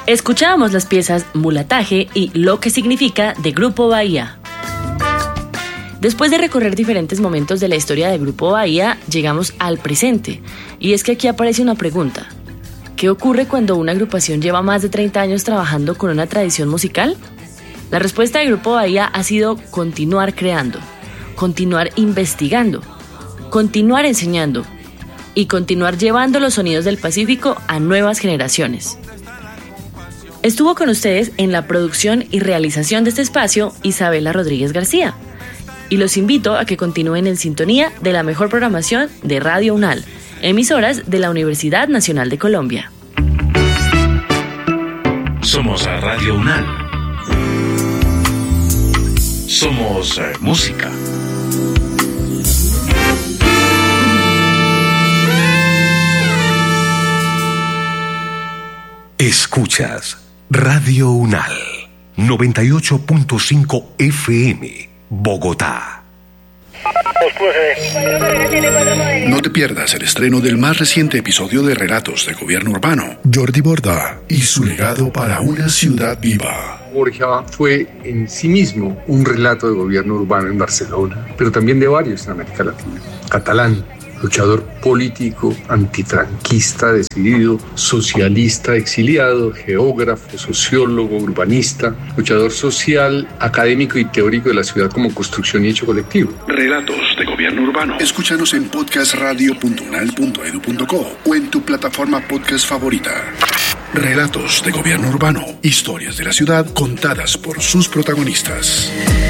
Escuchábamos las piezas Mulataje y Lo que significa de Grupo Bahía. Después de recorrer diferentes momentos de la historia de Grupo Bahía, llegamos al presente. Y es que aquí aparece una pregunta. ¿Qué ocurre cuando una agrupación lleva más de 30 años trabajando con una tradición musical? La respuesta de Grupo Bahía ha sido continuar creando, continuar investigando, continuar enseñando y continuar llevando los sonidos del Pacífico a nuevas generaciones. Estuvo con ustedes en la producción y realización de este espacio Isabela Rodríguez García. Y los invito a que continúen en sintonía de la mejor programación de Radio UNAL, emisoras de la Universidad Nacional de Colombia. Somos Radio UNAL. Somos música. Escuchas Radio UNAL 98.5 FM, Bogotá. No te pierdas el estreno del más reciente episodio de Relatos de Gobierno Urbano. Jordi Borda y su legado para una ciudad viva. Borja fue en sí mismo un relato de gobierno urbano en Barcelona, pero también de varios en América Latina. Catalán, luchador político, antifranquista decidido, socialista exiliado, geógrafo, sociólogo, urbanista, luchador social, académico y teórico de la ciudad como construcción y hecho colectivo. Relatos de Gobierno Urbano. Escúchanos en podcastradio.unal.edu.co o en tu plataforma podcast favorita. Relatos de Gobierno Urbano. Historias de la ciudad contadas por sus protagonistas.